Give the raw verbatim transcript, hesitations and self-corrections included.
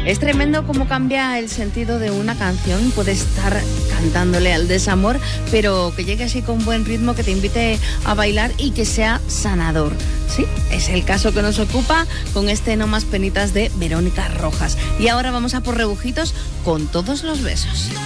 Es tremendo cómo cambia el sentido de una canción. Puede estar cantándole al desamor, pero que llegue así con buen ritmo, que te invite a bailar y que sea sanador. Sí, es el caso que nos ocupa con este No Más Penitas de Verónica Rojas. Y ahora vamos a por Rebujitos con Todos los besos.